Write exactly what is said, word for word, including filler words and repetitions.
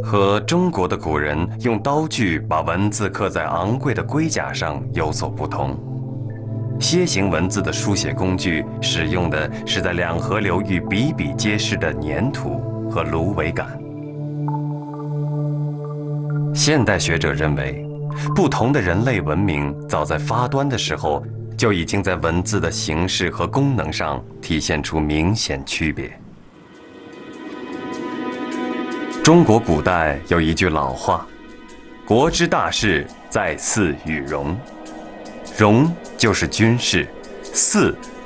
和中国的古人用刀具把文字刻在昂贵的龟甲上有所不同。楔形文字的书写工具使用的是在两河流域比比皆是的粘土和芦苇杆。现代学者认为，不同的人类文明早在发端的时候就已经在文字的形式和功能上体现出明显区别。中国古代有一句老话：“国之大事，在祀与戎。”戎就是军事，祀